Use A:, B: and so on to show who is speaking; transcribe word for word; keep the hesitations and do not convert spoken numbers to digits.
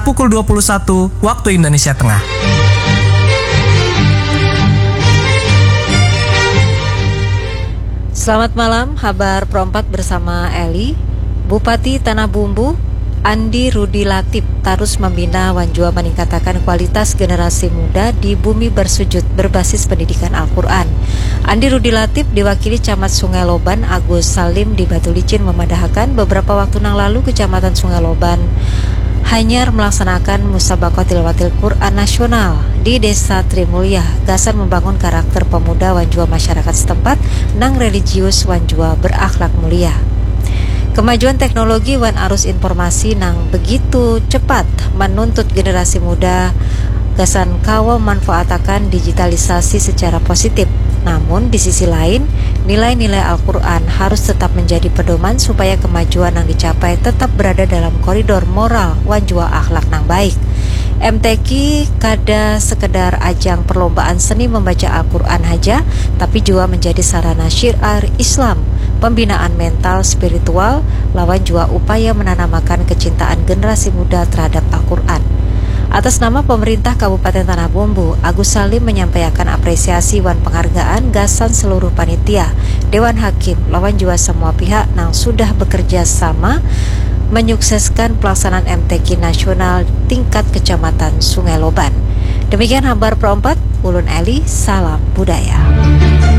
A: pukul dua puluh satu waktu Indonesia Tengah.
B: Selamat malam, kabar Perempat bersama Eli. Bupati Tanah Bumbu Andi Rudi Latif terus membina Wanjua meningkatkan kualitas generasi muda di bumi bersujud berbasis pendidikan Al-Quran. Andi Rudi Latif diwakili Camat Sungai Loban Agus Salim di Batu Licin memandahkan beberapa waktu yang lalu Kecamatan Sungai Loban hanyar melaksanakan musabaqah tilawatil Quran nasional di Desa Trimulya. Gasan membangun karakter pemuda Wanjua masyarakat setempat nang religius Wanjua berakhlak mulia. Kemajuan teknologi wan arus informasi nang begitu cepat menuntut generasi muda gasan kawa manfaatakan digitalisasi secara positif. Namun di sisi lain, nilai-nilai Al-Quran harus tetap menjadi pedoman supaya kemajuan yang dicapai tetap berada dalam koridor moral Wanjua akhlak nang baik. M T Q kada sekedar ajang perlombaan seni membaca Al-Quran saja, tapi juga menjadi sarana syiar Islam, pembinaan mental spiritual, lawan juga upaya menanamkan kecintaan generasi muda terhadap Al-Quran. Atas nama pemerintah Kabupaten Tanah Bumbu, Agus Salim menyampaikan apresiasi wan penghargaan gasan seluruh panitia, Dewan Hakim, lawan juga semua pihak yang sudah bekerja sama menyukseskan pelaksanaan M T Q nasional tingkat Kecamatan Sungai Loban. Demikian kabar Perempat, Ulun Eli, salam budaya.